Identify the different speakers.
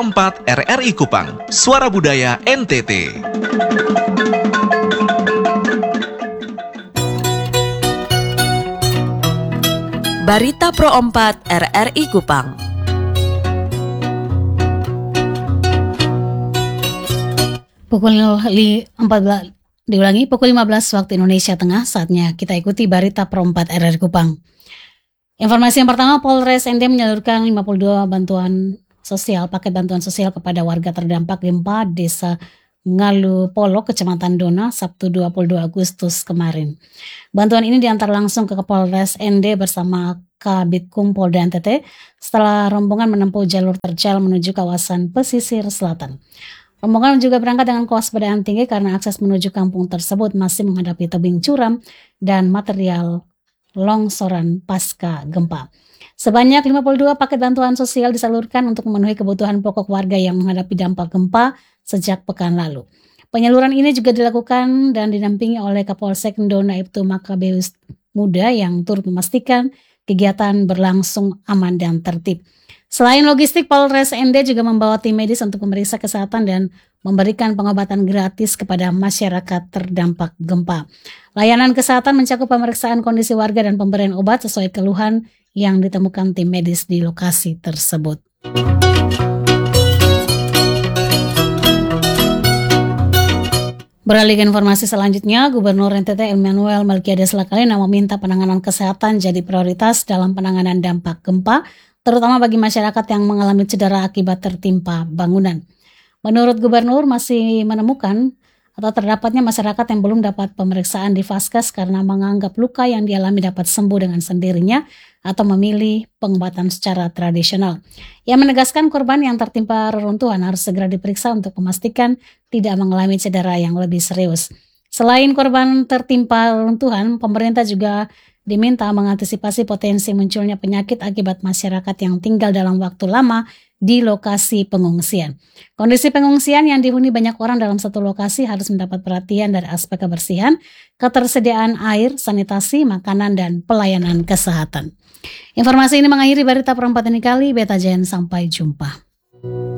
Speaker 1: Pro 4 RRI Kupang, Suara Budaya NTT.
Speaker 2: Barita Pro 4 RRI Kupang.
Speaker 3: Pukul 15 waktu Indonesia Tengah, saatnya kita ikuti Barita Pro 4 RRI Kupang. Informasi yang pertama, Polres ND menyalurkan 52 paket bantuan sosial kepada warga terdampak gempa Desa Ngalu Polo, Kecamatan Dona, Sabtu 22 Agustus kemarin. Bantuan ini diantar langsung ke Polres ND bersama Kabitkum Polda NTT setelah rombongan menempuh jalur terjal menuju kawasan pesisir selatan. Rombongan juga berangkat dengan kewaspadaan tinggi karena akses menuju kampung tersebut masih menghadapi tebing curam dan material longsoran pasca gempa. Sebanyak 52 paket bantuan sosial disalurkan untuk memenuhi kebutuhan pokok warga yang menghadapi dampak gempa sejak pekan lalu. Penyaluran ini juga dilakukan dan didampingi oleh Kapolsek Ndona Ibtu Makabeus Muda yang turut memastikan kegiatan berlangsung aman dan tertib. Selain logistik, Polres ND juga membawa tim medis untuk memeriksa kesehatan dan memberikan pengobatan gratis kepada masyarakat terdampak gempa. Layanan kesehatan mencakup pemeriksaan kondisi warga dan pemberian obat sesuai keluhan yang ditemukan tim medis di lokasi tersebut. Beralih ke informasi selanjutnya, Gubernur NTT Emmanuel Melkiades Lakalina meminta penanganan kesehatan jadi prioritas dalam penanganan dampak gempa, terutama bagi masyarakat yang mengalami cedera akibat tertimpa bangunan. Menurut Gubernur, masih menemukan atau terdapatnya masyarakat yang belum dapat pemeriksaan di Vaskes karena menganggap luka yang dialami dapat sembuh dengan sendirinya atau memilih pengobatan secara tradisional. Ia menegaskan korban yang tertimpa reruntuhan harus segera diperiksa untuk memastikan tidak mengalami cedera yang lebih serius. Selain korban tertimpa reruntuhan, pemerintah juga diminta mengantisipasi potensi munculnya penyakit akibat masyarakat yang tinggal dalam waktu lama di lokasi pengungsian. Kondisi pengungsian yang dihuni banyak orang dalam satu lokasi harus mendapat perhatian dari aspek kebersihan, ketersediaan air, sanitasi, makanan, dan pelayanan kesehatan. Informasi ini mengakhiri Barita Pro 4 ini kali. Beta Jen, sampai jumpa.